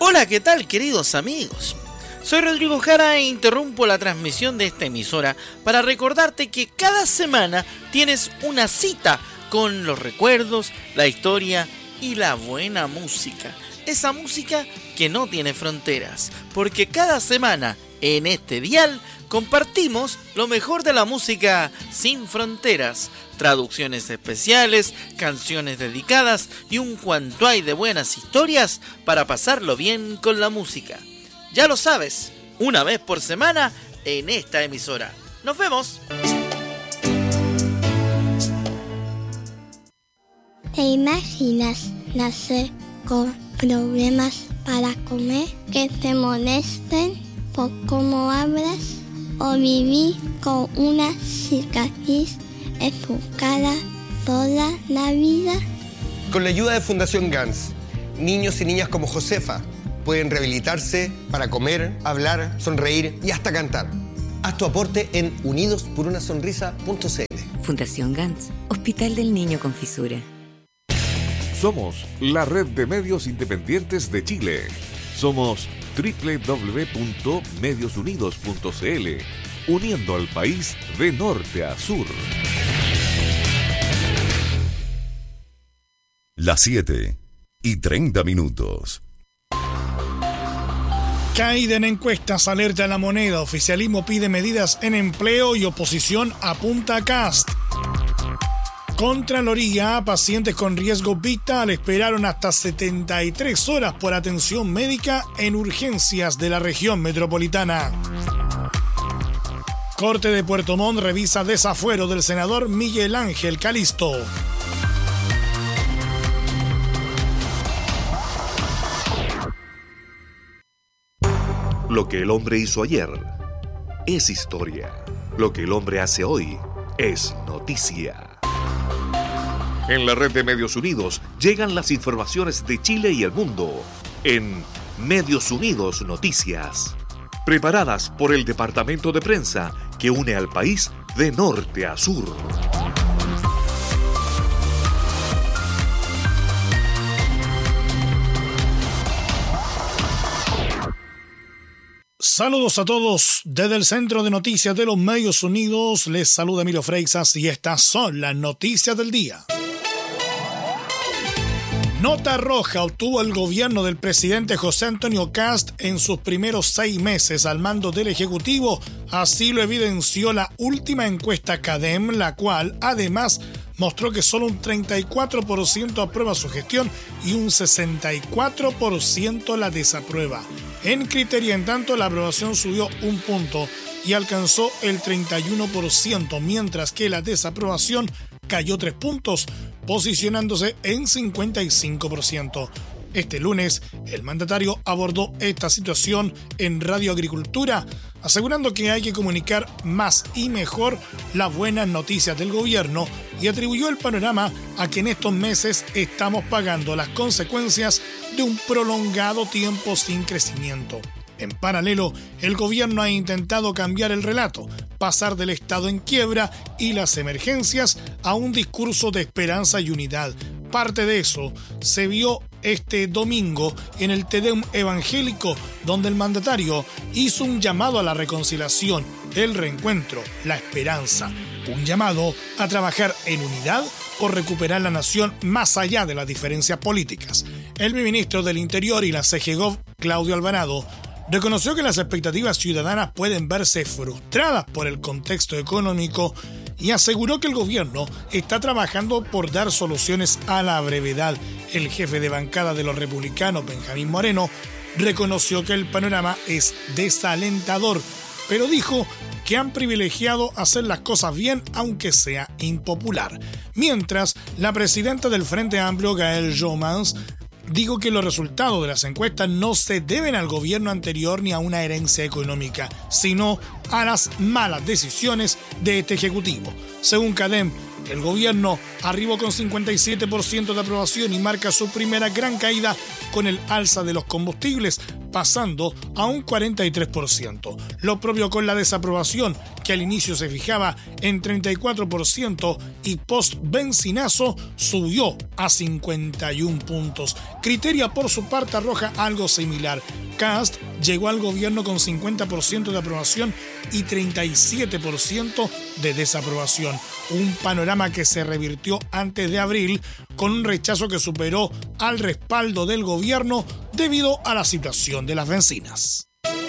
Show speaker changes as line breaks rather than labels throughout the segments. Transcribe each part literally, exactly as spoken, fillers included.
Hola, ¿qué tal, queridos amigos? Soy Rodrigo Jara e interrumpo la transmisión de esta emisora para recordarte que cada semana tienes una cita con los recuerdos, la historia y la buena música. Esa música que no tiene fronteras, porque cada semana en este dial compartimos lo mejor de la música sin fronteras, traducciones especiales, canciones dedicadas y un cuanto hay de buenas historias para pasarlo bien con la música. Ya lo sabes, una vez por semana en esta emisora. ¡Nos vemos!
¿Te imaginas nacer con problemas para comer, que te molesten por cómo hablas, o vivir con una cicatriz en tu cara toda la vida?
Con la ayuda de Fundación Gans, niños y niñas como Josefa pueden rehabilitarse para comer, hablar, sonreír y hasta cantar. Haz tu aporte en unidos por una sonrisa punto c l.
Fundación Gans, Hospital del Niño con Fisura.
Somos la red de medios independientes de Chile. Somos doble u doble u doble u punto medios unidos punto c l, uniendo al país de norte a sur.
Las siete y treinta minutos.
Caída en encuestas, alerta a la moneda. Oficialismo pide medidas en empleo y oposición apunta a Kast. Contraloría, pacientes con riesgo vital esperaron hasta setenta y tres horas por atención médica en urgencias de la región metropolitana. Corte de Puerto Montt revisa desafuero del senador Miguel Ángel Calisto.
Lo que el hombre hizo ayer es historia. Lo que el hombre hace hoy es noticia. En la red de Medios Unidos llegan las informaciones de Chile y el mundo en Medios Unidos Noticias, preparadas por el departamento de prensa que une al país de norte a sur.
Saludos a todos desde el Centro de Noticias de los Medios Unidos. Les saluda Emilio Freixas y estas son las noticias del día. Nota roja obtuvo el gobierno del presidente José Antonio Kast en sus primeros seis meses al mando del Ejecutivo. Así lo evidenció la última encuesta CADEM, la cual además mostró que solo un treinta y cuatro por ciento aprueba su gestión y un sesenta y cuatro por ciento la desaprueba. En criterio, en tanto, la aprobación subió un punto y alcanzó el treinta y uno por ciento, mientras que la desaprobación cayó tres puntos, posicionándose en cincuenta y cinco por ciento. Este lunes, el mandatario abordó esta situación en Radio Agricultura, asegurando que hay que comunicar más y mejor las buenas noticias del gobierno y atribuyó el panorama a que en estos meses estamos pagando las consecuencias de un prolongado tiempo sin crecimiento. En paralelo, el gobierno ha intentado cambiar el relato, pasar del estado en quiebra y las emergencias a un discurso de esperanza y unidad. Parte de eso se vio este domingo en el Te Deum evangélico, donde el mandatario hizo un llamado a la reconciliación, el reencuentro, la esperanza. Un llamado a trabajar en unidad por recuperar la nación más allá de las diferencias políticas. El ministro del Interior y la C G Gov, Claudio Alvarado, reconoció que las expectativas ciudadanas pueden verse frustradas por el contexto económico y aseguró que el gobierno está trabajando por dar soluciones a la brevedad. El jefe de bancada de los republicanos, Benjamín Moreno, reconoció que el panorama es desalentador, pero dijo que han privilegiado hacer las cosas bien aunque sea impopular. Mientras, la presidenta del Frente Amplio, Gaëlle Joumans, digo que los resultados de las encuestas no se deben al gobierno anterior ni a una herencia económica, sino a las malas decisiones de este Ejecutivo. Según CADEM, el gobierno arribó con cincuenta y siete por ciento de aprobación y marca su primera gran caída con el alza de los combustibles, pasando a un cuarenta y tres por ciento. Lo propio con la desaprobación, que al inicio se fijaba en treinta y cuatro por ciento y post-bencinazo subió a cincuenta y uno puntos. Criteria, por su parte, arroja algo similar. Kast llegó al gobierno con cincuenta por ciento de aprobación y treinta y siete por ciento de desaprobación. Un panorama que se revirtió antes de abril con un rechazo que superó al respaldo del gobierno debido a la situación de las bencinas.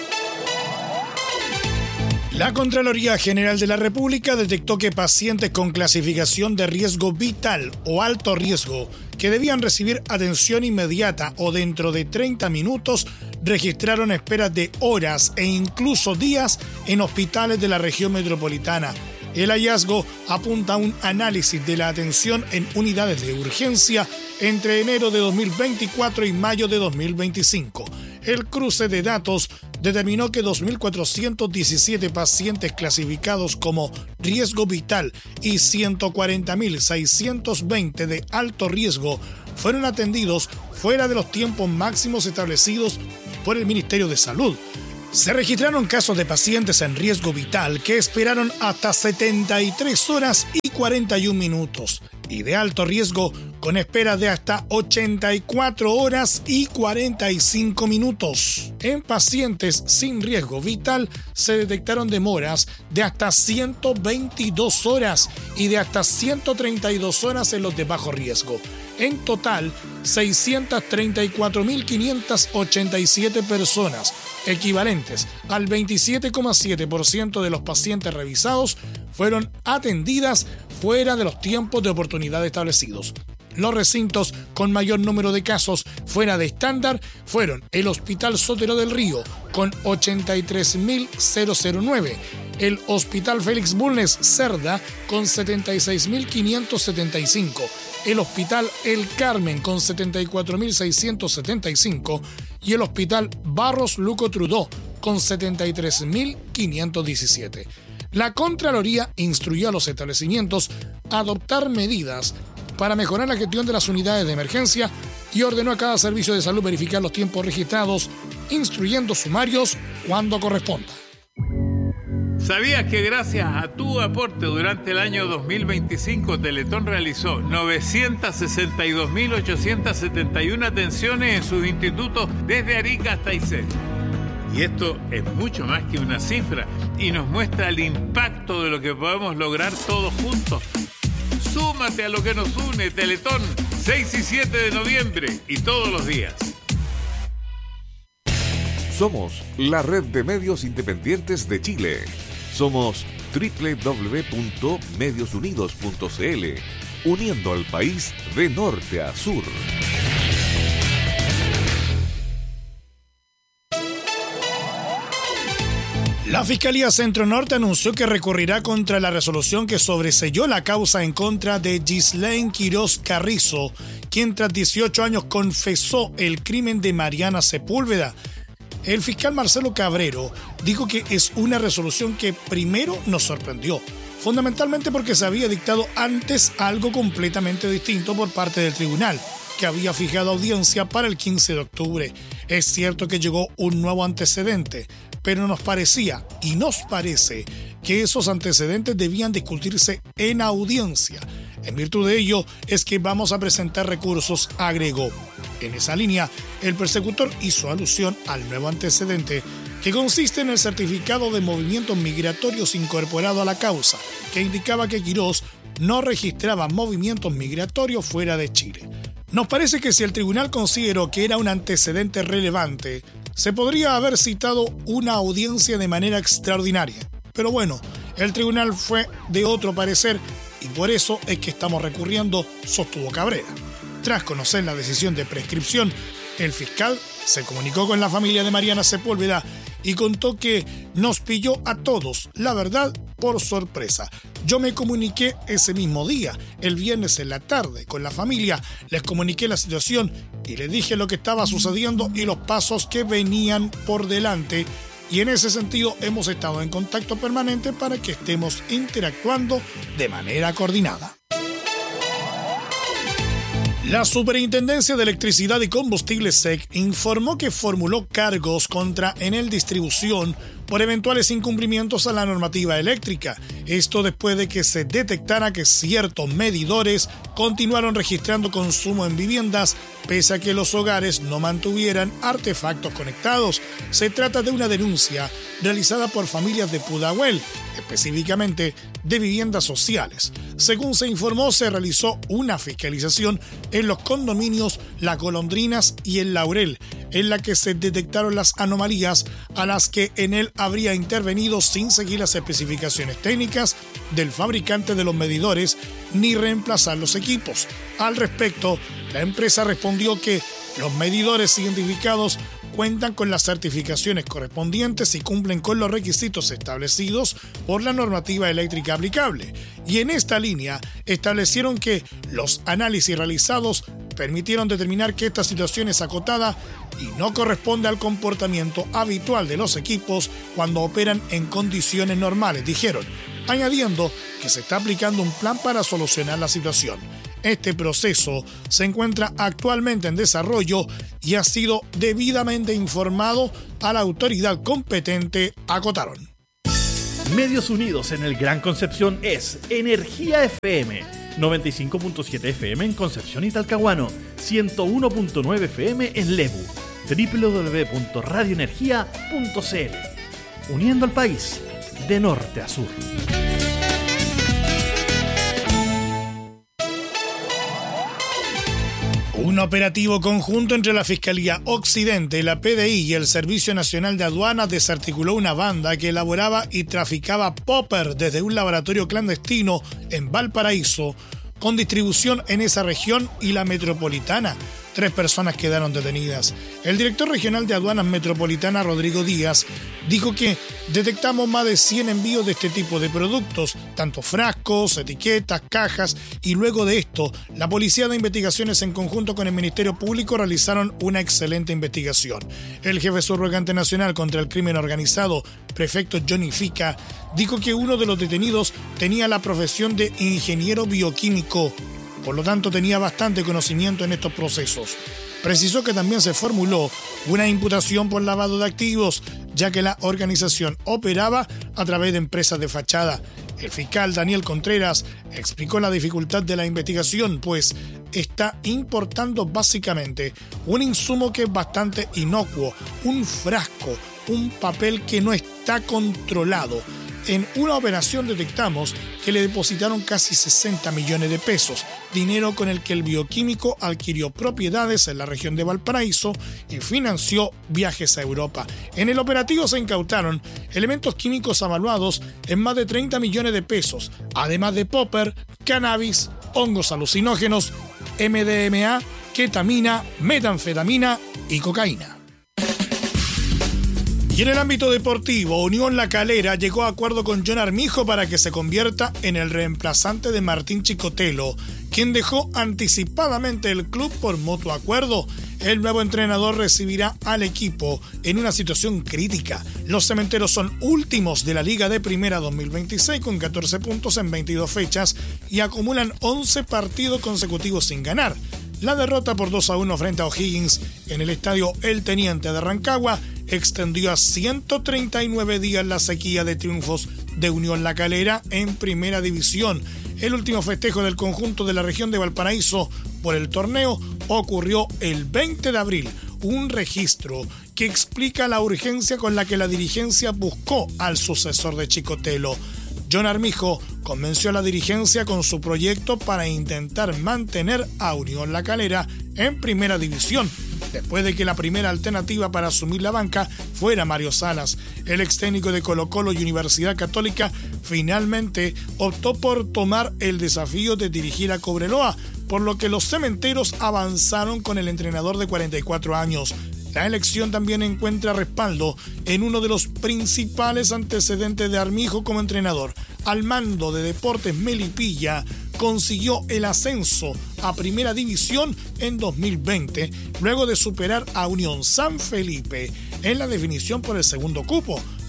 La Contraloría General de la República detectó que pacientes con clasificación de riesgo vital o alto riesgo que debían recibir atención inmediata o dentro de treinta minutos registraron esperas de horas e incluso días en hospitales de la región metropolitana. El hallazgo apunta a un análisis de la atención en unidades de urgencia entre enero de dos mil veinticuatro y mayo de dos mil veinticinco. El cruce de datos determinó que dos mil cuatrocientos diecisiete pacientes clasificados como riesgo vital y ciento cuarenta mil seiscientos veinte de alto riesgo fueron atendidos fuera de los tiempos máximos establecidos por el Ministerio de Salud. Se registraron casos de pacientes en riesgo vital que esperaron hasta setenta y tres horas y cuarenta y un minutos y de alto riesgo con espera de hasta ochenta y cuatro horas y cuarenta y cinco minutos. En pacientes sin riesgo vital se detectaron demoras de hasta ciento veintidós horas y de hasta ciento treinta y dos horas en los de bajo riesgo. En total, seiscientas treinta y cuatro mil quinientas ochenta y siete personas, equivalentes al veintisiete coma siete por ciento de los pacientes revisados, fueron atendidas fuera de los tiempos de oportunidad establecidos. Los recintos con mayor número de casos fuera de estándar fueron el Hospital Sotero del Río, con ochenta y tres mil nueve, el Hospital Félix Bulnes Cerda, con setenta y seis mil quinientos setenta y cinco, el Hospital El Carmen, con setenta y cuatro mil seiscientos setenta y cinco, y el Hospital Barros Luco Trudó, con setenta y tres mil quinientos diecisiete. La Contraloría instruyó a los establecimientos a adoptar medidas para mejorar la gestión de las unidades de emergencia y ordenó a cada servicio de salud verificar los tiempos registrados, instruyendo sumarios cuando corresponda.
¿Sabías que gracias a tu aporte durante el año dos mil veinticinco Teletón realizó novecientas sesenta y dos mil ochocientas setenta y uno atenciones en sus institutos desde Arica hasta Aysén? Y esto es mucho más que una cifra y nos muestra el impacto de lo que podemos lograr todos juntos. Súmate a lo que nos une, Teletón, seis y siete de noviembre y todos los días.
Somos la red de medios independientes de Chile. Somos doble u doble u doble u punto medios unidos punto c l, uniendo al país de norte a sur.
La Fiscalía Centro Norte anunció que recurrirá contra la resolución que sobreseyó la causa en contra de Ghislaine Quiroz Carrizo, quien tras dieciocho años confesó el crimen de Mariana Sepúlveda. El fiscal Marcelo Cabrero dijo que es una resolución que primero nos sorprendió, fundamentalmente porque se había dictado antes algo completamente distinto por parte del tribunal, que había fijado audiencia para el quince de octubre. Es cierto que llegó un nuevo antecedente, pero nos parecía y nos parece que esos antecedentes debían discutirse en audiencia. En virtud de ello es que vamos a presentar recursos, agregó. En esa línea, el persecutor hizo alusión al nuevo antecedente que consiste en el certificado de movimientos migratorios incorporado a la causa, que indicaba que Quiroz no registraba movimientos migratorios fuera de Chile. Nos parece que si el tribunal consideró que era un antecedente relevante, se podría haber citado una audiencia de manera extraordinaria. Pero bueno, el tribunal fue de otro parecer y por eso es que estamos recurriendo, sostuvo Cabrera. Tras conocer la decisión de prescripción, el fiscal se comunicó con la familia de Mariana Sepúlveda y contó que nos pilló a todos, la verdad, por sorpresa. Yo me comuniqué ese mismo día, el viernes en la tarde, con la familia, les comuniqué la situación y les dije lo que estaba sucediendo y los pasos que venían por delante. Y en ese sentido hemos estado en contacto permanente para que estemos interactuando de manera coordinada. La Superintendencia de Electricidad y Combustible S E C informó que formuló cargos contra Enel Distribución por eventuales incumplimientos a la normativa eléctrica. Esto después de que se detectara que ciertos medidores continuaron registrando consumo en viviendas, pese a que los hogares no mantuvieran artefactos conectados. Se trata de una denuncia realizada por familias de Pudahuel, específicamente de viviendas sociales. Según se informó, se realizó una fiscalización en los condominios Las Golondrinas y El Laurel, en la que se detectaron las anomalías a las que Enel habría intervenido sin seguir las especificaciones técnicas del fabricante de los medidores ni reemplazar los equipos. Al respecto, la empresa respondió que los medidores identificados cuentan con las certificaciones correspondientes y cumplen con los requisitos establecidos por la normativa eléctrica aplicable. Y en esta línea establecieron que los análisis realizados permitieron determinar que esta situación es acotada y no corresponde al comportamiento habitual de los equipos cuando operan en condiciones normales, dijeron, añadiendo que se está aplicando un plan para solucionar la situación. Este proceso se encuentra actualmente en desarrollo y ha sido debidamente informado a la autoridad competente, acotaron.
Medios unidos en el Gran Concepción es Energía F M, noventa y cinco punto siete F M en Concepción y Talcahuano, ciento uno punto nueve F M en Lebu, doble u doble u doble u punto radio energía punto c l. Uniendo al país de norte a sur.
Un operativo conjunto entre la Fiscalía Occidente, la P D I y el Servicio Nacional de Aduanas desarticuló una banda que elaboraba y traficaba popper desde un laboratorio clandestino en Valparaíso, con distribución en esa región y la metropolitana. Tres personas quedaron detenidas. El director regional de Aduanas Metropolitana, Rodrigo Díaz, dijo que detectamos más de cien envíos de este tipo de productos, tanto frascos, etiquetas, cajas, y luego de esto, la Policía de Investigaciones en conjunto con el Ministerio Público realizaron una excelente investigación. El jefe subrogante nacional contra el crimen organizado, prefecto Johnny Fica, dijo que uno de los detenidos tenía la profesión de ingeniero bioquímico. Por lo tanto, tenía bastante conocimiento en estos procesos. Precisó que también se formuló una imputación por lavado de activos, ya que la organización operaba a través de empresas de fachada. El fiscal Daniel Contreras explicó la dificultad de la investigación, pues está importando básicamente un insumo que es bastante inocuo, un frasco, un papel que no está controlado. En una operación detectamos que le depositaron casi sesenta millones de pesos, dinero con el que el bioquímico adquirió propiedades en la región de Valparaíso y financió viajes a Europa. En el operativo se incautaron elementos químicos avaluados en más de treinta millones de pesos, además de popper, cannabis, hongos alucinógenos, M D M A, ketamina, metanfetamina y cocaína. Y en el ámbito deportivo, Unión La Calera llegó a acuerdo con John Armijo para que se convierta en el reemplazante de Martín Chicotelo, quien dejó anticipadamente el club por mutuo acuerdo. El nuevo entrenador recibirá al equipo en una situación crítica. Los cementeros son últimos de la Liga de Primera dos mil veintiséis con catorce puntos en veintidós fechas y acumulan once partidos consecutivos sin ganar. La derrota por dos a uno frente a O'Higgins en el estadio El Teniente de Rancagua extendió a ciento treinta y nueve días la sequía de triunfos de Unión La Calera en Primera División. El último festejo del conjunto de la región de Valparaíso por el torneo ocurrió el veinte de abril, un registro que explica la urgencia con la que la dirigencia buscó al sucesor de Chicotelo. John Armijo convenció a la dirigencia con su proyecto para intentar mantener a Unión La Calera en Primera División, después de que la primera alternativa para asumir la banca fuera Mario Salas. El ex técnico de Colo-Colo y Universidad Católica finalmente optó por tomar el desafío de dirigir a Cobreloa, por lo que los cementeros avanzaron con el entrenador de cuarenta y cuatro años. La elección también encuentra respaldo en uno de los principales antecedentes de Armijo como entrenador. Al mando de Deportes Melipilla, consiguió el ascenso a Primera División en dos mil veinte, luego de superar a Unión San Felipe en la definición por el segundo cupo.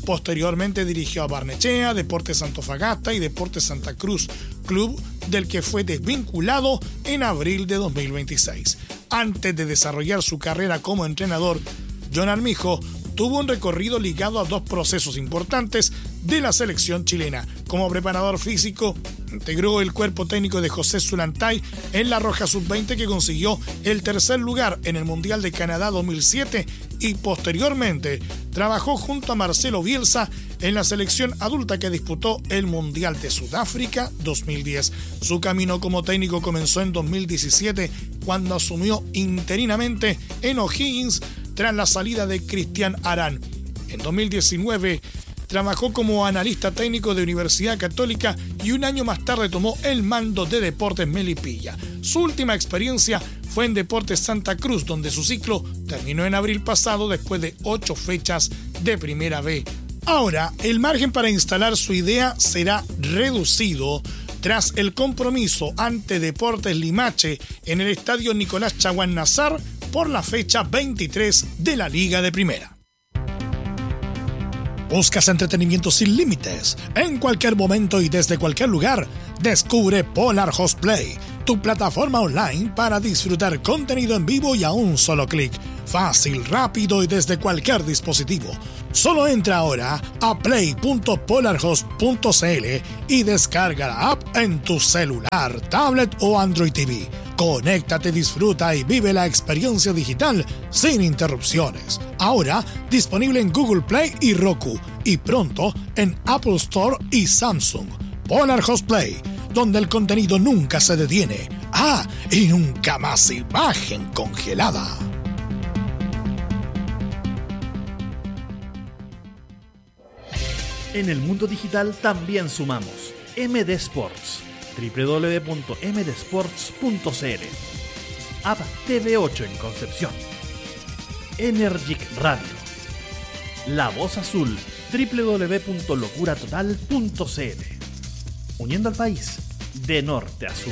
Posteriormente dirigió a Barnechea, Deportes Antofagasta y Deportes Santa Cruz, club del que fue desvinculado en abril de dos mil veintiséis. Antes de desarrollar su carrera como entrenador, John Armijo tuvo un recorrido ligado a dos procesos importantes de la selección chilena. Como preparador físico, integró el cuerpo técnico de José Zulantay en la Roja sub veinte, que consiguió el tercer lugar en el Mundial de Canadá dos mil siete, y posteriormente trabajó junto a Marcelo Bielsa en la selección adulta que disputó el Mundial de Sudáfrica dos mil diez. Su camino como técnico comenzó en dos mil diecisiete, cuando asumió interinamente en O'Higgins tras la salida de Cristian Arán. En dos mil diecinueve trabajó como analista técnico de Universidad Católica y un año más tarde tomó el mando de Deportes Melipilla. Su última experiencia fue en Deportes Santa Cruz, donde su ciclo terminó en abril pasado después de ocho fechas de Primera B. Ahora, el margen para instalar su idea será reducido tras el compromiso ante Deportes Limache en el estadio Nicolás Chaguán Nazar por la fecha veintitrés de la Liga de Primera. ¿Buscas entretenimiento sin límites? En cualquier momento y desde cualquier lugar, descubre Polar Host Play, tu plataforma online para disfrutar contenido en vivo y a un solo clic. Fácil, rápido y desde cualquier dispositivo. Solo entra ahora a play punto polarhost punto c l y descarga la app en tu celular, tablet o Android T V. Conéctate, disfruta y vive la experiencia digital sin interrupciones. Ahora disponible en Google Play y Roku, y pronto en Apple Store y Samsung. Polar Host Play, donde el contenido nunca se detiene. Ah, y nunca más imagen congelada.
En el mundo digital también sumamos M D Sports, doble u doble u doble u punto m d sports punto c l, App T V ocho en Concepción, Energic Radio, La Voz Azul, doble u doble u doble u punto locura total punto c l, uniendo al país de norte a sur.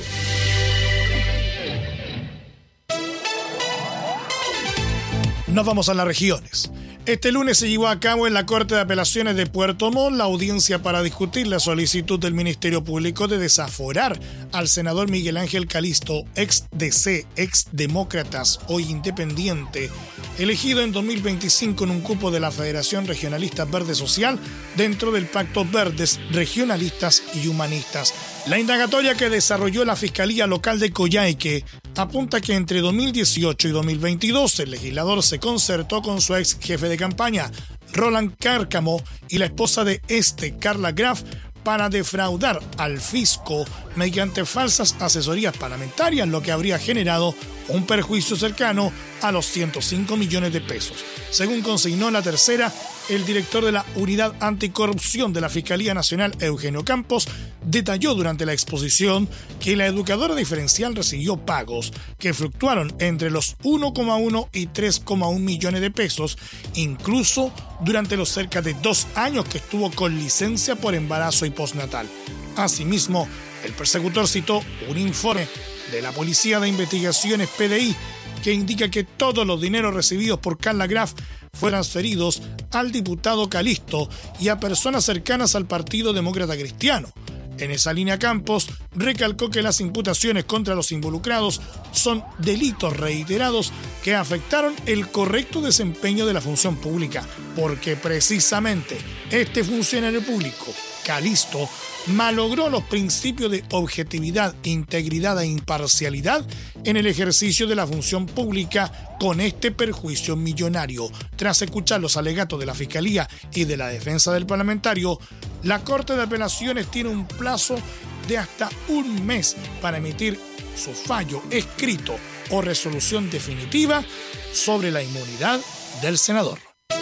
Nos vamos a las regiones. Este lunes se llevó a cabo en la Corte de Apelaciones de Puerto Montt la audiencia para discutir la solicitud del Ministerio Público de desaforar al senador Miguel Ángel Calisto, ex D C, ex Demócratas, hoy independiente, elegido en dos mil veinticinco en un cupo de la Federación Regionalista Verde Social dentro del Pacto Verdes, Regionalistas y Humanistas. La indagatoria que desarrolló la Fiscalía Local de Coyhaique apunta que entre dos mil dieciocho y dos mil veintidós el legislador se concertó con su ex jefe de campaña, Roland Cárcamo, y la esposa de este, Carla Graf, para defraudar al fisco mediante falsas asesorías parlamentarias, lo que habría generado un perjuicio cercano a los ciento cinco millones de pesos. Según consignó la tercera, el director de la Unidad Anticorrupción de la Fiscalía Nacional, Eugenio Campos, detalló durante la exposición que la educadora diferencial recibió pagos que fluctuaron entre los uno coma uno y tres coma uno millones de pesos, incluso durante los cerca de dos años que estuvo con licencia por embarazo y postnatal. Asimismo, el persecutor citó un informe de la Policía de Investigaciones P D I que indica que todos los dineros recibidos por Carla Graf fueron transferidos al diputado Calisto y a personas cercanas al Partido Demócrata Cristiano. En esa línea, Campos recalcó que las imputaciones contra los involucrados son delitos reiterados que afectaron el correcto desempeño de la función pública, porque precisamente este funcionario público, Calisto, malogró los principios de objetividad, integridad e imparcialidad en el ejercicio de la función pública con este perjuicio millonario. Tras escuchar los alegatos de la Fiscalía y de la defensa del parlamentario, la Corte de Apelaciones tiene un plazo de hasta un mes para emitir su fallo escrito o resolución definitiva sobre la inmunidad del senador.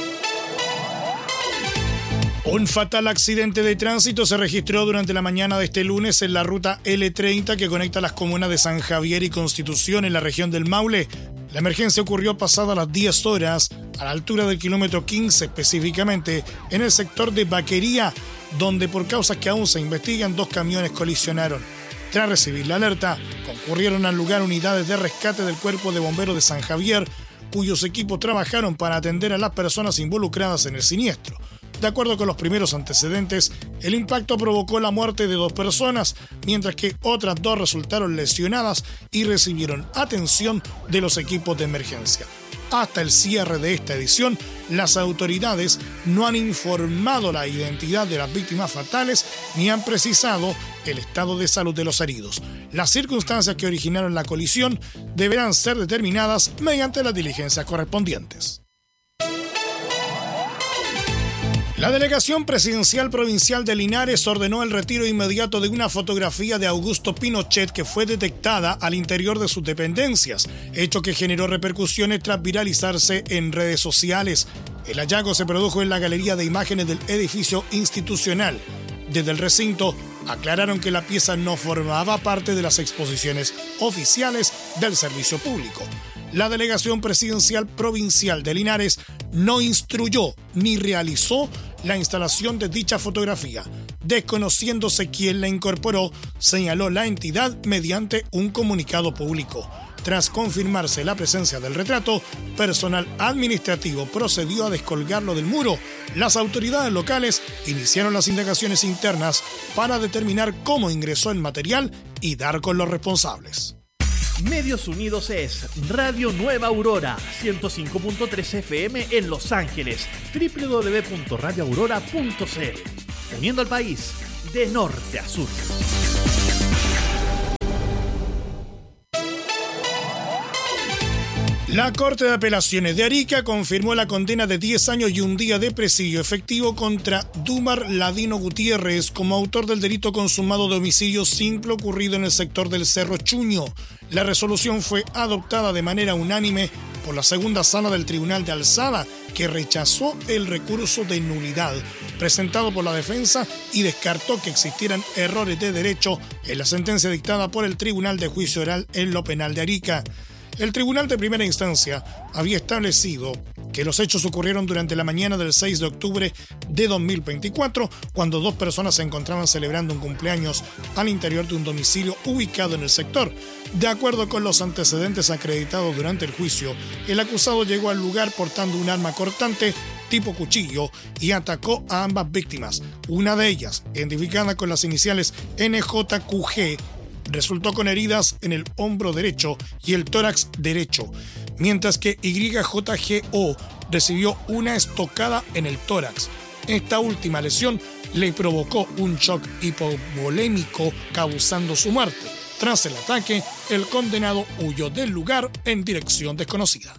Un fatal accidente de tránsito se registró durante la mañana de este lunes en la ruta L treinta que conecta las comunas de San Javier y Constitución en la región del Maule. La emergencia ocurrió pasada las diez horas a la altura del kilómetro quince, específicamente en el sector de Vaquería, donde por causas que aún se investigan dos camiones colisionaron. Tras recibir la alerta, concurrieron al lugar unidades de rescate del Cuerpo de Bomberos de San Javier, cuyos equipos trabajaron para atender a las personas involucradas en el siniestro. De acuerdo con los primeros antecedentes, el impacto provocó la muerte de dos personas, mientras que otras dos resultaron lesionadas y recibieron atención de los equipos de emergencia. Hasta el cierre de esta edición, las autoridades no han informado la identidad de las víctimas fatales ni han precisado el estado de salud de los heridos. Las circunstancias que originaron la colisión deberán ser determinadas mediante las diligencias correspondientes. La Delegación Presidencial Provincial de Linares ordenó el retiro inmediato de una fotografía de Augusto Pinochet que fue detectada al interior de sus dependencias, hecho que generó repercusiones tras viralizarse en redes sociales. El hallazgo se produjo en la galería de imágenes del edificio institucional. Desde el recinto aclararon que la pieza no formaba parte de las exposiciones oficiales del servicio público. La Delegación Presidencial Provincial de Linares no instruyó ni realizó la instalación de dicha fotografía. Desconociéndose quién la incorporó, señaló la entidad mediante un comunicado público. Tras confirmarse la presencia del retrato, personal administrativo procedió a descolgarlo del muro. Las autoridades locales iniciaron las indagaciones internas para determinar cómo ingresó el material y dar con los responsables.
Medios Unidos es Radio Nueva Aurora, ciento cinco punto tres F M en Los Ángeles, doble u doble u doble u punto radio aurora punto c l, uniendo al país de norte a sur.
La Corte de Apelaciones de Arica confirmó la condena de diez años y un día de presidio efectivo contra Dumar Ladino Gutiérrez como autor del delito consumado de homicidio simple ocurrido en el sector del Cerro Chuño. La resolución fue adoptada de manera unánime por la segunda sala del Tribunal de Alzada, que rechazó el recurso de nulidad presentado por la defensa y descartó que existieran errores de derecho en la sentencia dictada por el Tribunal de Juicio Oral en lo Penal de Arica. El tribunal de primera instancia había establecido que los hechos ocurrieron durante la mañana del seis de octubre de dos mil veinticuatro, cuando dos personas se encontraban celebrando un cumpleaños al interior de un domicilio ubicado en el sector. De acuerdo con los antecedentes acreditados durante el juicio, el acusado llegó al lugar portando un arma cortante tipo cuchillo y atacó a ambas víctimas. Una de ellas, identificada con las iniciales N J Q G, resultó con heridas en el hombro derecho y el tórax derecho, mientras que Y J G O recibió una estocada en el tórax. Esta última lesión le provocó un shock hipovolémico, causando su muerte. Tras el ataque, el condenado huyó del lugar en dirección desconocida.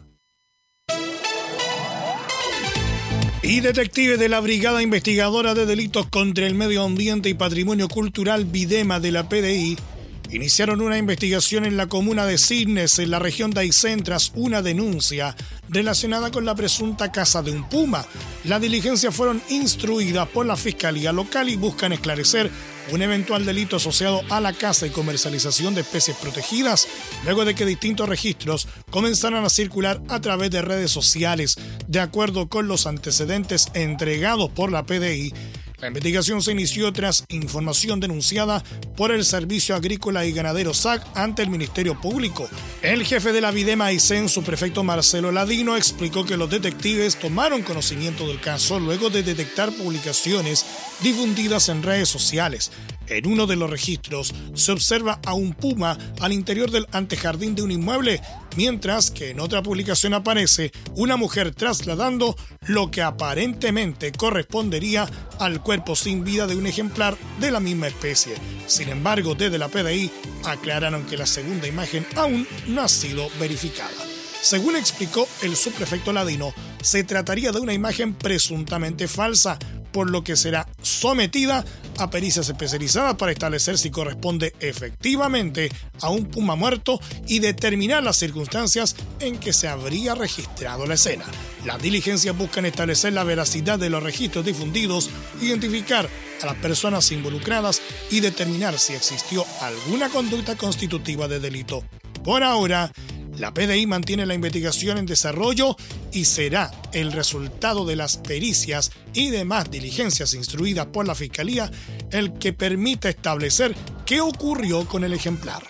Y detectives de la Brigada Investigadora de Delitos contra el Medio Ambiente y Patrimonio Cultural Videma de la P D I iniciaron una investigación en la comuna de Cisnes, en la región de Aysén, tras una denuncia relacionada con la presunta caza de un puma. Las diligencias fueron instruidas por la Fiscalía Local y buscan esclarecer un eventual delito asociado a la caza y comercialización de especies protegidas, luego de que distintos registros comenzaran a circular a través de redes sociales. De acuerdo con los antecedentes entregados por la P D I, la investigación se inició tras información denunciada por el Servicio Agrícola y Ganadero S A C ante el Ministerio Público. El jefe de la Videma Aysén, subprefecto Marcelo Ladino, explicó que los detectives tomaron conocimiento del caso luego de detectar publicaciones difundidas en redes sociales. En uno de los registros se observa a un puma al interior del antejardín de un inmueble, mientras que en otra publicación aparece una mujer trasladando lo que aparentemente correspondería al cuerpo sin vida de un ejemplar de la misma especie. Sin embargo, desde la P D I aclararon que la segunda imagen aún no ha sido verificada. Según explicó el subprefecto Ladino, se trataría de una imagen presuntamente falsa, por lo que será sometida a pericias especializadas para establecer si corresponde efectivamente a un puma muerto y determinar las circunstancias en que se habría registrado la escena. Las diligencias buscan establecer la veracidad de los registros difundidos, identificar a las personas involucradas y determinar si existió alguna conducta constitutiva de delito. Por ahora, la P D I mantiene la investigación en desarrollo y será el resultado de las pericias y demás diligencias instruidas por la Fiscalía el que permita establecer qué ocurrió con el ejemplar.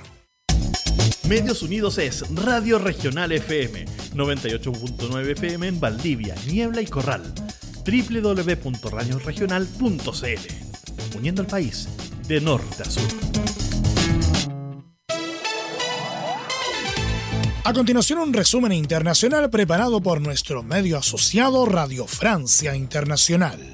Medios Unidos es Radio Regional F M, noventa y ocho punto nueve F M en Valdivia, Niebla y Corral, doble u doble u doble u punto radio regional punto c l, uniendo al país de norte a sur.
A continuación, un resumen internacional preparado por nuestro medio asociado Radio Francia Internacional.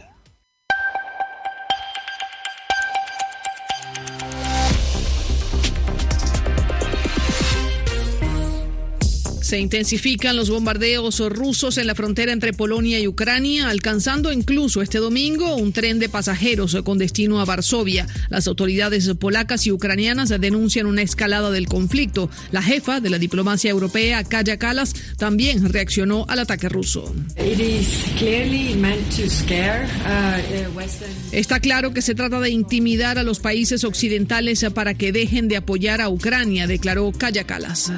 Se intensifican los bombardeos rusos en la frontera entre Polonia y Ucrania, alcanzando incluso este domingo un tren de pasajeros con destino a Varsovia. Las autoridades polacas y ucranianas denuncian una escalada del conflicto. La jefa de la diplomacia europea, Kaja Kallas, también reaccionó al ataque ruso. Está claro que se trata de intimidar a los países occidentales para que dejen de apoyar a Ucrania, declaró Kaja Kallas.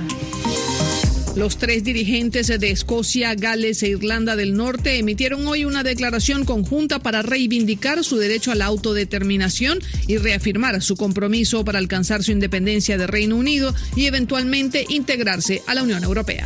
Los tres dirigentes de Escocia, Gales e Irlanda del Norte emitieron hoy una declaración conjunta para reivindicar su derecho a la autodeterminación y reafirmar su compromiso para alcanzar su independencia de Reino Unido y eventualmente integrarse a la Unión Europea.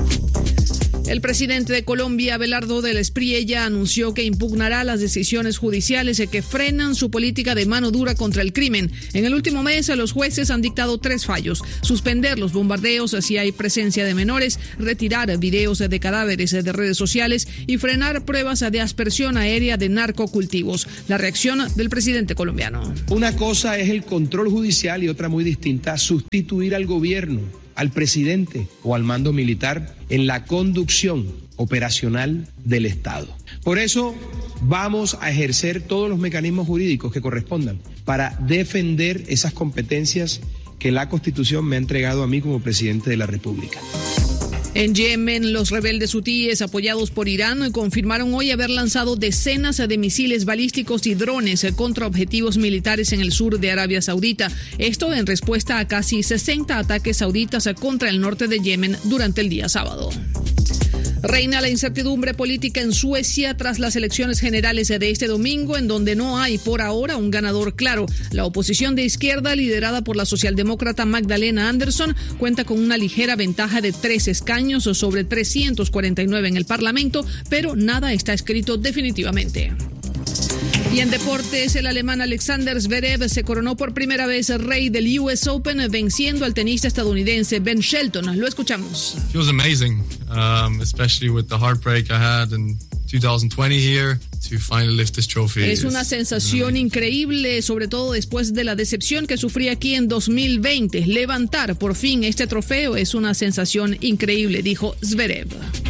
El presidente de Colombia, Abelardo del Espriella, anunció que impugnará las decisiones judiciales que frenan su política de mano dura contra el crimen. En el último mes, los jueces han dictado tres fallos: suspender los bombardeos si hay presencia de menores, retirar videos de cadáveres de redes sociales y frenar pruebas de aspersión aérea de narcocultivos. La reacción del presidente colombiano.
Una cosa es el control judicial y otra muy distinta, sustituir al gobierno, al presidente o al mando militar en la conducción operacional del Estado. Por eso vamos a ejercer todos los mecanismos jurídicos que correspondan para defender esas competencias que la Constitución me ha entregado a mí como presidente de la República.
En Yemen, los rebeldes hutíes, apoyados por Irán, confirmaron hoy haber lanzado decenas de misiles balísticos y drones contra objetivos militares en el sur de Arabia Saudita. Esto en respuesta a casi sesenta ataques sauditas contra el norte de Yemen durante el día sábado. Reina la incertidumbre política en Suecia tras las elecciones generales de este domingo, en donde no hay por ahora un ganador claro. La oposición de izquierda, liderada por la socialdemócrata Magdalena Andersson, cuenta con una ligera ventaja de tres escaños sobre trescientos cuarenta y nueve en el Parlamento, pero nada está escrito definitivamente. Y en deportes, el alemán Alexander Zverev se coronó por primera vez rey del U S Open, venciendo al tenista estadounidense Ben Shelton. Lo escuchamos.
It was amazing, um, especially with the heartbreak I had in twenty twenty here. To finally lift this trophy.
Es una sensación increíble, sobre todo después de la decepción que sufrí aquí en dos mil veinte. Levantar por fin este trofeo es una sensación increíble, dijo Zverev.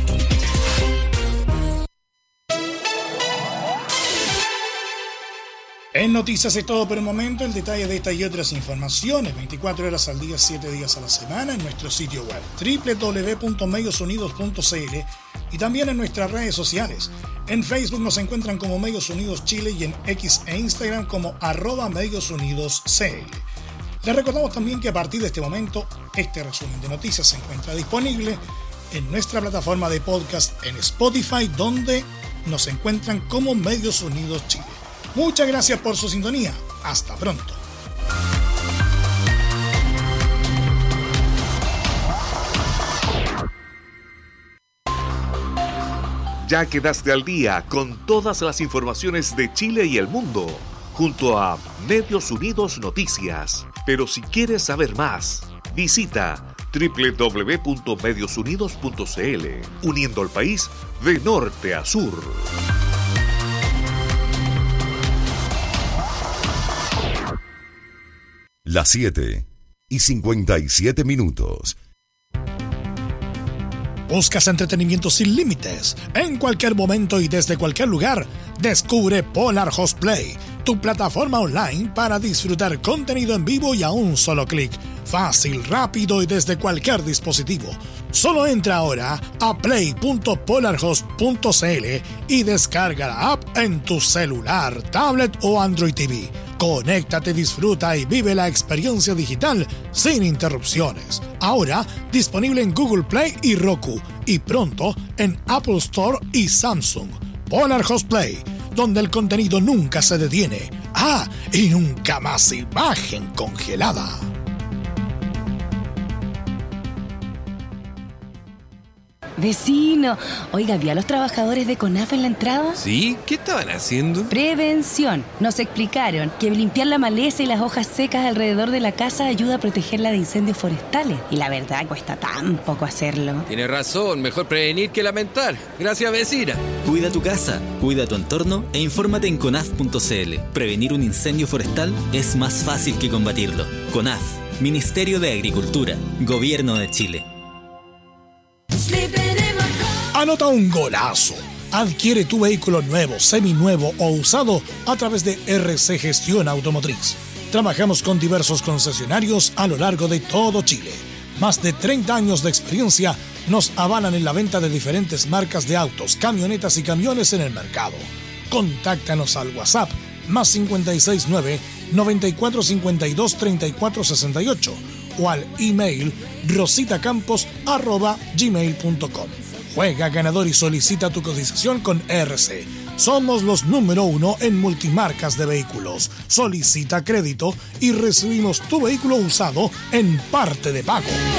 En noticias es todo por el momento. El detalle de esta y otras informaciones veinticuatro horas al día, siete días a la semana en nuestro sitio web doble u doble u doble u punto medios unidos punto c l y también en nuestras redes sociales. En Facebook nos encuentran como Medios Unidos Chile y en X e Instagram como arroba Medios Unidos C L. Les recordamos también que a partir de este momento este resumen de noticias se encuentra disponible en nuestra plataforma de podcast en Spotify, donde nos encuentran como Medios Unidos Chile. Muchas gracias por su sintonía. Hasta pronto.
Ya quedaste al día con todas las informaciones de Chile y el mundo, junto a Medios Unidos Noticias. Pero si quieres saber más, visita doble u doble u doble u punto medios unidos punto c l, uniendo al país de norte a sur.
Las siete y cincuenta y siete minutos.
¿Buscas entretenimiento sin límites? En cualquier momento y desde cualquier lugar, descubre Polar Host Play, tu plataforma online para disfrutar contenido en vivo y a un solo clic. Fácil, rápido y desde cualquier dispositivo. Solo entra ahora a play punto polarhost punto c l y descarga la app en tu celular, tablet o Android T V. Conéctate, disfruta y vive la experiencia digital sin interrupciones. Ahora disponible en Google Play y Roku y pronto en Apple Store y Samsung. Polar Host Play, donde el contenido nunca se detiene. Ah, y nunca más imagen congelada.
Vecino, oiga, ¿vio a los trabajadores de CONAF en la entrada?
Sí, ¿qué estaban haciendo?
Prevención. Nos explicaron que limpiar la maleza y las hojas secas alrededor de la casa ayuda a protegerla de incendios forestales. Y la verdad, cuesta tan poco hacerlo.
Tiene razón, mejor prevenir que lamentar. Gracias, vecina.
Cuida tu casa, cuida tu entorno e infórmate en conaf punto c l. Prevenir un incendio forestal es más fácil que combatirlo. CONAF, Ministerio de Agricultura, Gobierno de Chile.
Anota un golazo. Adquiere tu vehículo nuevo, seminuevo o usado a través de R C Gestión Automotriz. Trabajamos con diversos concesionarios a lo largo de todo Chile. Más de treinta años de experiencia nos avalan en la venta de diferentes marcas de autos, camionetas y camiones en el mercado. Contáctanos al WhatsApp más cinco seis nueve, nueve cuatro cinco dos, tres cuatro seis ocho o al email rositacampos arroba gmail punto com. Juega ganador y solicita tu cotización con R C. Somos los número uno en multimarcas de vehículos. Solicita crédito y recibimos tu vehículo usado en parte de pago.